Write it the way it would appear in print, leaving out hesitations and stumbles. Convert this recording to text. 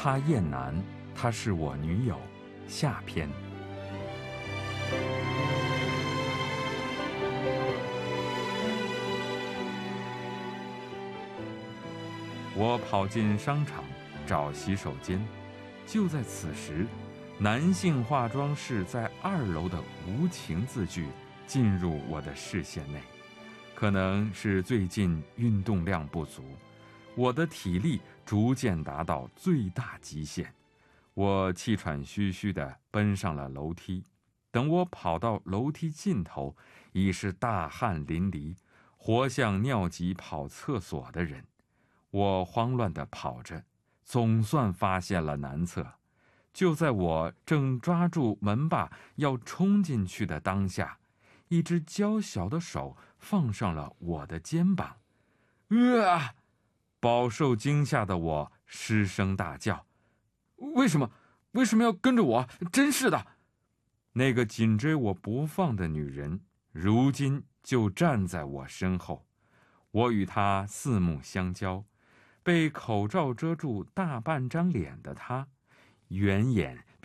她燕南，她是我女友。下篇。我跑进商场找洗手间，就在此时，男性化妆室在2楼的无情字句进入我的视线内。可能是最近运动量不足，我的体力逐渐达到最大极限。我气喘吁吁地奔上了楼梯，等我跑到楼梯尽头，已是大汗淋漓，活像尿急跑厕所的人。我慌乱地跑着，总算发现了男厕。就在我正抓住门把要冲进去的当下，一只娇小的手放上了我的肩膀。饱受惊吓的我失声大叫：为什么要跟着我？真是的！那个紧追我不放的女人，如今就站在我身后。我与她四目相交，被口罩遮住大半张脸的她，远眼